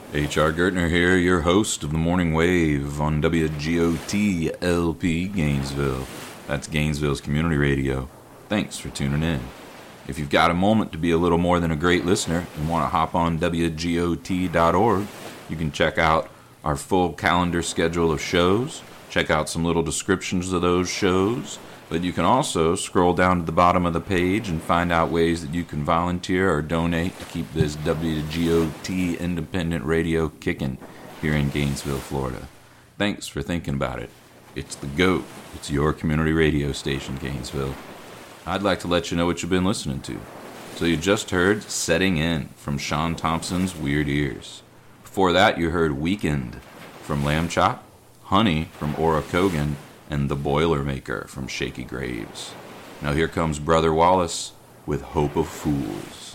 H.R. Gertner here, your host of the Morning Wave on WGOT LP Gainesville. That's Gainesville's community radio. Thanks for tuning in. If you've got a moment to be a little more than a great listener and want to hop on WGOT.org, you can check out our full calendar schedule of shows, check out some little descriptions of those shows, but you can also scroll down to the bottom of the page and find out ways that you can volunteer or donate to keep this WGOT independent radio kicking here in Gainesville, Florida. Thanks for thinking about it. It's the GOAT. It's your community radio station, Gainesville. I'd like to let you know what you've been listening to. So you just heard Setting In from Sean Thompson's Weird Ears. Before that, you heard Weekend from Lamb Chop, Honey from Ora Kogan, and The Boilermaker from Shaky Graves. Now here comes Brother Wallace with Hope of Fools.